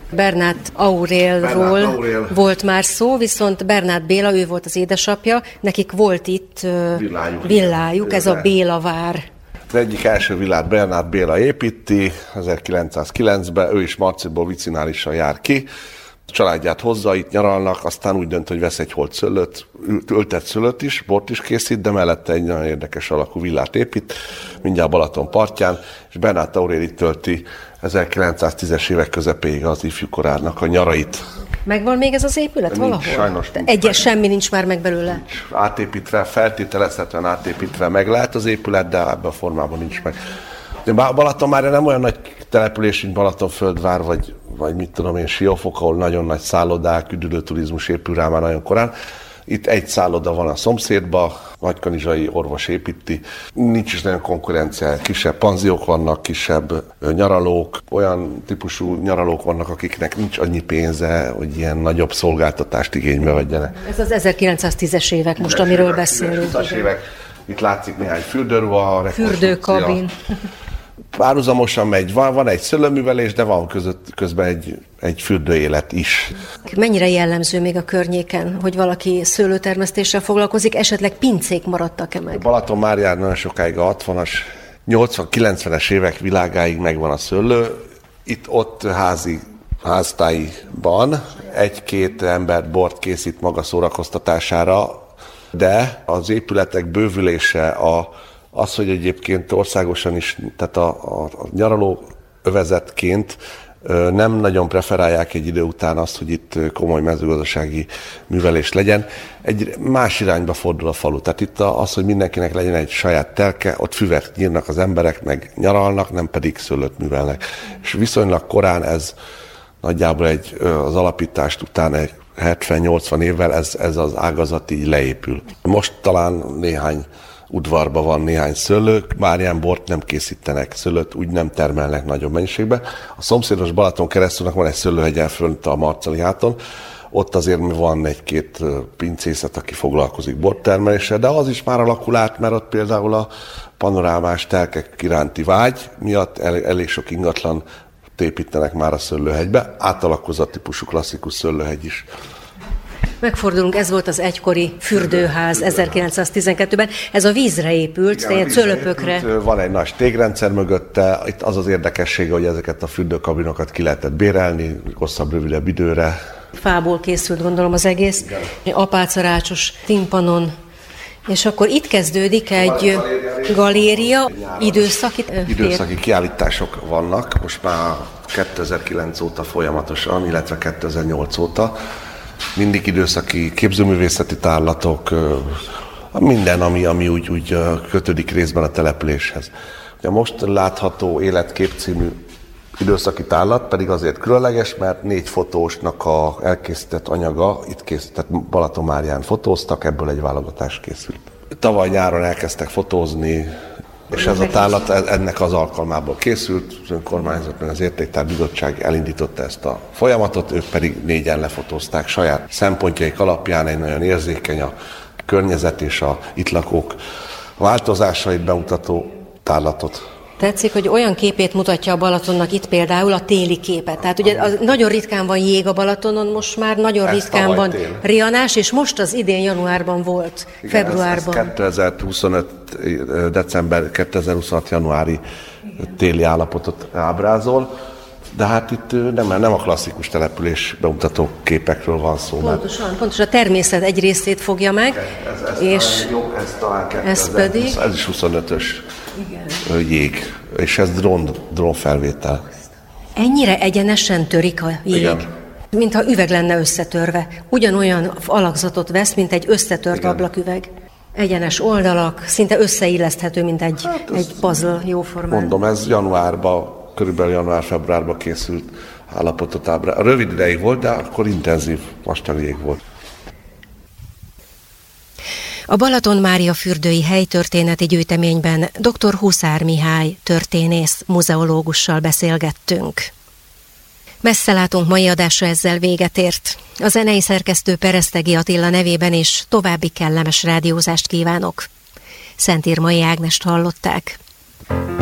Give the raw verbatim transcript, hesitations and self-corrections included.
Bernát Aurélról Bernát Aurél. volt már szó, viszont Bernát Béla, ő volt az édesapja, nekik volt itt villájuk, villájuk ez a Béla vár. Az egyik első villát Bernát Béla építi, ezerkilencszázkilencben, ő is Marcibból vicinálisan jár ki, a családját hozza, itt nyaralnak, aztán úgy dönt, hogy vesz egy holt szőlőt, ültet szőlőt is, bort is készít, de mellette egy nagyon érdekes alakú villát épít, mindjárt Balaton partján, és Bernát Aurél itt tölti ezerkilencszáztízes évek közepéig az ifjúkorának a nyarait. Megvan még ez az épület nincs, valahol? Sajnos nincs. Egyes semmi nincs már meg belőle? Nincs. Átépítve, feltételezhetően átépítve meg lehet az épület, de ebben a formában nincs meg. De Balaton már nem olyan nagy település, mint Balatonföldvár, vagy, vagy mit tudom én, Siófok, ahol nagyon nagy szállodák, üdülőturizmus épül rá már nagyon korán. Itt egy szálloda van a szomszédban, Nagykanizsai orvos építi. Nincs is nagyon konkurencia, kisebb panziók vannak, kisebb nyaralók, olyan típusú nyaralók vannak, akiknek nincs annyi pénze, hogy ilyen nagyobb szolgáltatást igénybe vegyenek. Ez az ezerkilencszáztízes évek most, amiről beszélünk. húszas évek, itt látszik néhány fürdőruha, fürdőkabin. Párhuzamosan megy, van, van egy szőlőművelés, de van között, közben egy, egy fürdőélet is. Mennyire jellemző még a környéken, hogy valaki szőlőtermesztéssel foglalkozik, esetleg pincék maradtak-e meg? Balatonmárján nagyon sokáig a hatvanas, nyolcvan-kilencvenes évek világáig megvan a szőlő. Itt-ott házi háztáiban egy-két ember bort készít maga szórakoztatására, de az épületek bővülése, a az, hogy egyébként országosan is, tehát a, a, a nyaraló övezetként nem nagyon preferálják egy idő után azt, hogy itt komoly mezőgazdasági művelés legyen. Egy más irányba fordul a falu. Tehát itt az, hogy mindenkinek legyen egy saját telke, ott füvet nyírnak az emberek, meg nyaralnak, nem pedig szőlőt művelnek. És viszonylag korán ez nagyjából egy, az alapítást után egy hetven-nyolcvan évvel ez, ez az ágazat így leépül. Most talán néhány udvarban van néhány szőlő, már ilyen bort nem készítenek, szőlőt úgy nem termelnek nagyobb mennyiségben. A szomszédos Balatonkeresztúrnak van egy szőlőhegyen fönt a Marcali háton, ott azért van egy-két pincészet, aki foglalkozik bortermeléssel, de az is már alakul át, mert ott például a panorámás telkek iránti vágy miatt el, elég sok ingatlan építenek már a szőlőhegybe, átalakozott típusú klasszikus szőlőhegy is. Megfordulunk, ez volt az egykori fürdőház ezerkilencszáztizenkettőben. Ez a vízre épült, tehát cölöpökre. Épült, van egy nagy tégrendszer mögötte, itt az az érdekessége, hogy ezeket a fürdőkabinokat ki lehetett bérelni, hosszabb, rövidebb időre. Fából készült, gondolom, az egész. Igen. Apácarácsos timpanon. És akkor itt kezdődik egy galéria, időszaki... Időszaki kiállítások vannak, most már kétezer-kilenc óta folyamatosan, illetve kétezer-nyolc óta. Mindig időszaki képzőművészeti tárlatok, minden, ami, ami úgy, úgy kötődik részben a településhez. A most látható Életkép című időszaki tárlat pedig azért különleges, mert négy fotósnak a elkészített anyaga, itt készített Balatonmárján fotóztak, ebből egy válogatás készült. Tavaly nyáron elkezdtek fotózni, és ez a tárlat ennek az alkalmából készült, az önkormányzat, meg az Értéktárbizottság elindította ezt a folyamatot, ők pedig négyen lefotózták saját szempontjaik alapján egy nagyon érzékeny a környezet és a itt lakók változásait bemutató tárlatot. Tetszik, hogy olyan képét mutatja a Balatonnak itt például a téli képet. Tehát ugye az, nagyon ritkán van jég a Balatonon, most már nagyon ez ritkán van tél. Rianás, és most az idén januárban volt, igen, februárban. Ez, ez kétezer-huszonöt december, kétezer-huszonhat januári téli állapotot ábrázol, de hát itt nem, nem a klasszikus település bemutató képekről van szó. Pontosan, mert... pontosan a természet egy részét fogja meg, ez, ez és jó, ez, talán ez pedig... Ez is huszonötös igen. Jég, és ez drón, drón felvétel. Ennyire egyenesen törik a jég? Igen. Mintha üveg lenne összetörve. Ugyanolyan alakzatot vesz, mint egy összetört igen. ablaküveg. Egyenes oldalak, szinte összeilleszthető, mint egy, hát egy puzzle jóformán. Mondom, ez januárban, körülbelül január-februárban készült állapotot ábrá. Rövid ideig volt, de akkor intenzív vastag jég volt. A Balaton Mária fürdői helytörténeti gyűjteményben dr. Huszár Mihály történész, muzeológussal beszélgettünk. Messzelátunk mai adása ezzel véget ért. A zenei szerkesztő Peresztegi Attila nevében is további kellemes rádiózást kívánok. Szentírmai Ágnest hallották.